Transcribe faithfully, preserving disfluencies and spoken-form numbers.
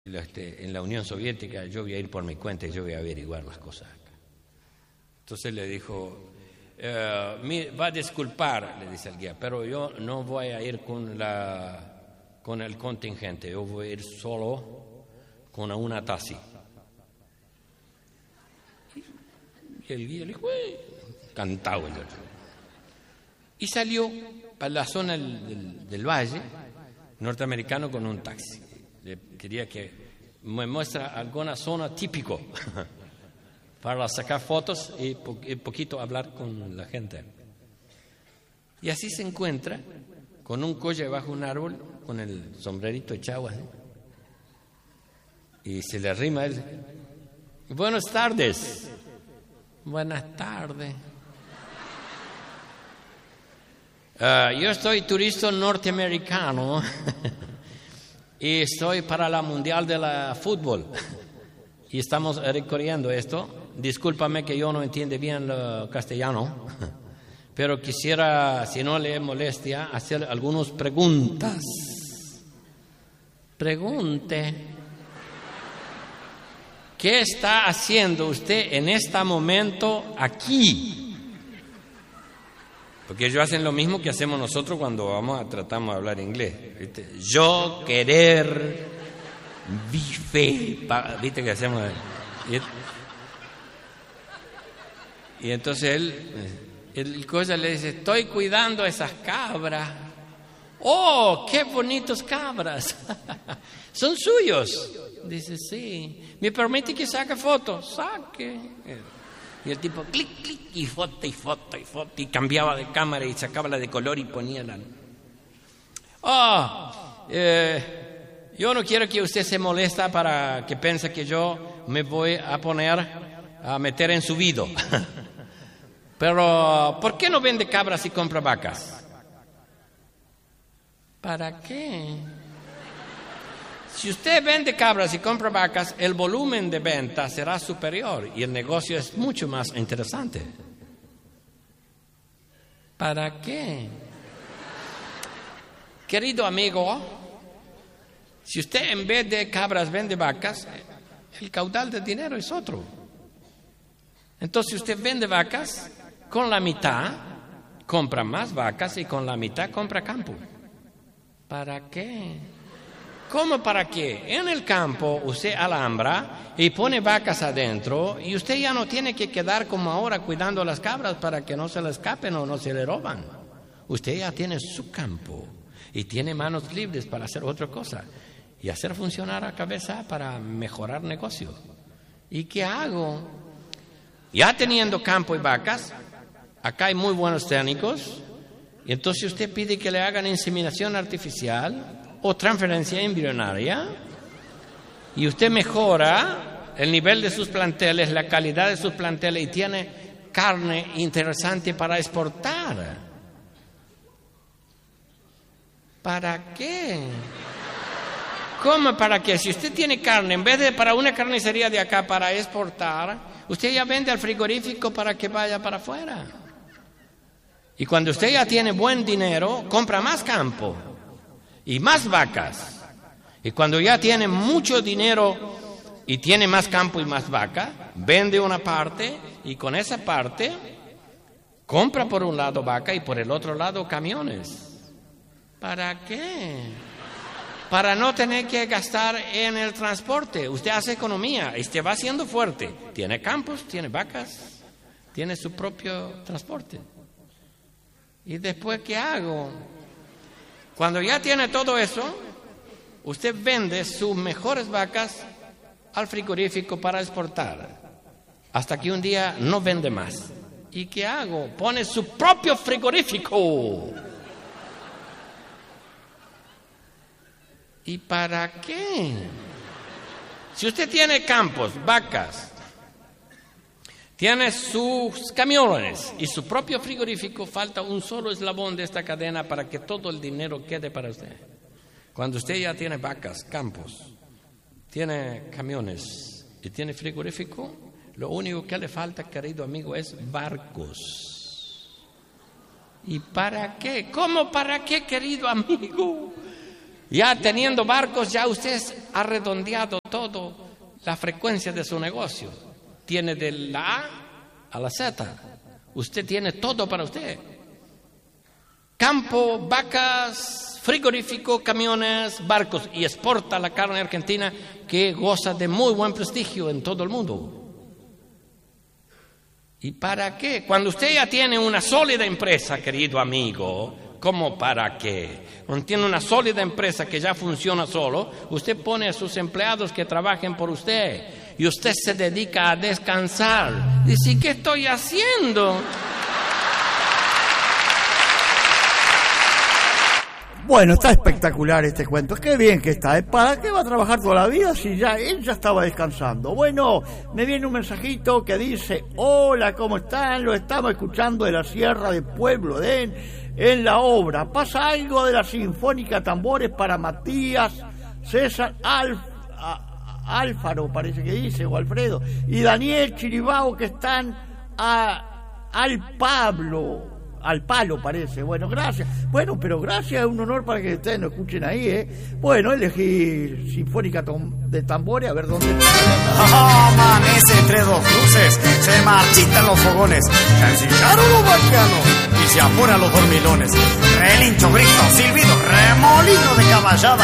Este, en la Unión Soviética, yo voy a ir por mi cuenta y yo voy a averiguar las cosas acá. Entonces le dijo, eh, mi, va a disculpar, le dice el guía, pero yo no voy a ir con, la, con el contingente, yo voy a ir solo con una taxi. Y el guía le dijo, cantado el otro. Y salió para la zona del, del, del valle norteamericano con un taxi. Le quería que me muestre alguna zona típico para sacar fotos y un poquito hablar con la gente. Y así se encuentra con un coche bajo un árbol, con el sombrerito echado así. Y se le arrima él. Buenas tardes. Buenas tardes. Uh, yo soy turista norteamericano. Y estoy para la Mundial de la Fútbol. Y estamos recorriendo esto. Discúlpame que yo no entiendo bien el castellano. Pero quisiera, si no le molestia, hacer algunas preguntas. Pregunte. ¿Qué está haciendo usted en este momento aquí? Porque ellos hacen lo mismo que hacemos nosotros cuando vamos a tratamos de hablar inglés. ¿Viste? Yo querer bife, ¿viste que hacemos? Y, y entonces él, el cosa le dice, estoy cuidando a esas cabras. ¡Oh, qué bonitos cabras! ¿Son suyos? Dice, sí. ¿Me permite que saque fotos? Saque. Y el tipo, clic, clic, y foto, y foto, y foto, y cambiaba de cámara y sacaba la de color y ponía la... Oh, eh, yo no quiero que usted se molesta para que piense que yo me voy a poner a meter en su vida. Pero, ¿por qué no vende cabras y compra vacas? ¿Para qué? Si usted vende cabras y compra vacas, el volumen de venta será superior y el negocio es mucho más interesante. ¿Para qué? Querido amigo, si usted en vez de cabras vende vacas, el caudal de dinero es otro. Entonces usted vende vacas, con la mitad compra más vacas y con la mitad compra campo. ¿Para qué? ¿Cómo para qué? En el campo usted alambra y pone vacas adentro y usted ya no tiene que quedar como ahora cuidando las cabras para que no se le escapen o no se le roban. Usted ya tiene su campo y tiene manos libres para hacer otra cosa y hacer funcionar la cabeza para mejorar negocio. ¿Y qué hago? Ya teniendo campo y vacas, acá hay muy buenos técnicos y entonces usted pide que le hagan inseminación artificial o transferencia embrionaria y usted mejora el nivel de sus planteles, la calidad de sus planteles y tiene carne interesante para exportar. ¿Para qué? ¿Cómo para qué? Si usted tiene carne, en vez de para una carnicería de acá para exportar, usted ya vende al frigorífico para que vaya para afuera. Y cuando usted ya tiene buen dinero, compra más campo y más vacas. Y cuando ya tiene mucho dinero y tiene más campo y más vaca, vende una parte y con esa parte compra por un lado vaca y por el otro lado camiones. ¿Para qué? Para no tener que gastar en el transporte. Usted hace economía y usted va siendo fuerte. Tiene campos, tiene vacas, tiene su propio transporte. ¿Y después qué hago? Cuando ya tiene todo eso, usted vende sus mejores vacas al frigorífico para exportar. Hasta que un día no vende más. ¿Y qué hago? Pone su propio frigorífico. ¿Y para qué? Si usted tiene campos, vacas, tiene sus camiones y su propio frigorífico, falta un solo eslabón de esta cadena para que todo el dinero quede para usted. Cuando usted ya tiene vacas, campos, tiene camiones y tiene frigorífico, lo único que le falta, querido amigo, es barcos. ¿Y para qué? ¿Cómo para qué, querido amigo? Ya teniendo barcos, ya usted ha redondeado todo la frecuencia de su negocio. Tiene de la A a la Z. Usted tiene todo para usted. Campo, vacas, frigorífico, camiones, barcos. Y exporta la carne argentina que goza de muy buen prestigio en todo el mundo. ¿Y para qué? Cuando usted ya tiene una sólida empresa, querido amigo, ¿cómo para qué? Cuando tiene una sólida empresa que ya funciona solo, usted pone a sus empleados que trabajen por usted y usted se dedica a descansar. Dice, ¿qué estoy haciendo? Bueno, está espectacular este cuento. Qué bien que está. ¿eh? ¿Para qué va a trabajar toda la vida si ya él ya estaba descansando? Bueno, me viene un mensajito que dice: hola, ¿cómo están? Lo estamos escuchando de la Sierra de Pueblo Den en la obra. Pasa algo de la Sinfónica Tambores para Matías, César Alf, a, Alfaro, parece que dice, o Alfredo, y Daniel Chiribao, que están a, al Pablo. Al palo parece. Bueno, gracias. Bueno, pero gracias, es un honor para que ustedes nos escuchen ahí, ¿eh? Bueno, elegí Sinfónica de Tambores, a ver dónde está. ¡Oh, amanece entre dos luces! Se marchitan los fogones, se ensillaron los vaquianos y se apuran los dormilones. Relincho, grito, silbido, remolino de caballada.